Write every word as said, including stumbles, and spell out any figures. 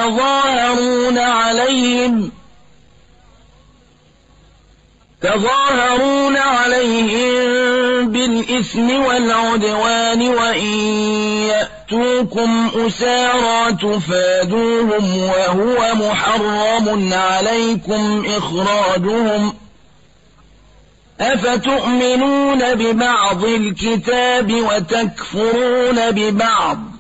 تظاهرون عليهم تظاهرون عليهم بالإثم والعدوان وإن يأتوكم أسارى تفادوهم وهو محرم عليكم إخراجهم أفتؤمنون ببعض الكتاب وتكفرون ببعض